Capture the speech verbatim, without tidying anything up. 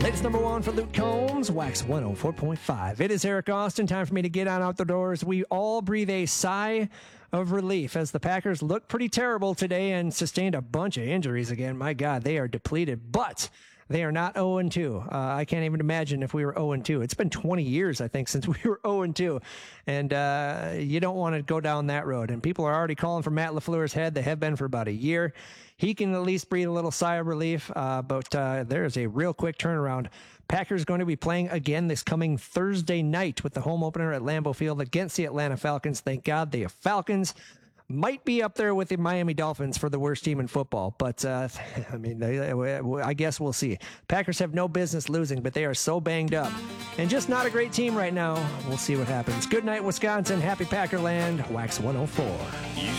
Latest number one for Luke Combs, Wax one oh four point five. It is Eric Austin. Time for me to get on out the doors. We all breathe a sigh of relief as the Packers look pretty terrible today and sustained a bunch of injuries again. My God, they are depleted, but they are not oh and two. Uh, I can't even imagine if we were oh and two. It's been twenty years, I think, since we were oh and two. And uh, you don't want to go down that road. And people are already calling for Matt LaFleur's head. They have been for about a year. He can at least breathe a little sigh of relief. Uh, but uh, there is a real quick turnaround. Packers going to be playing again this coming Thursday night with the home opener at Lambeau Field against the Atlanta Falcons. Thank God the Falcons might be up there with the Miami Dolphins for the worst team in football. But, uh, I mean, I guess we'll see. Packers have no business losing, but they are so banged up. And just not a great team right now. We'll see what happens. Good night, Wisconsin. Happy Packerland. Wax one oh four.